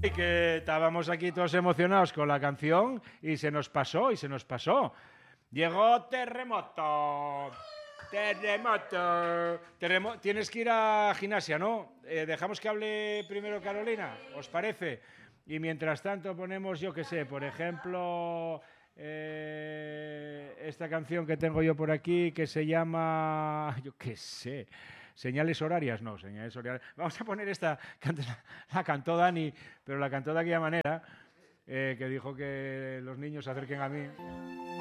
Y que estábamos aquí todos emocionados con la canción y se nos pasó, y se nos pasó. Llegó terremoto. Terremoto. Tienes que ir a gimnasia, ¿no? Dejamos que hable primero Carolina, ¿os parece? Y mientras tanto ponemos, yo qué sé, por ejemplo, esta canción que tengo yo por aquí que se llama, yo qué sé, Señales horarias, no, señales horarias. Vamos a poner esta, la cantó Dani, pero la cantó de aquella manera, que dijo que los niños se acerquen a mí.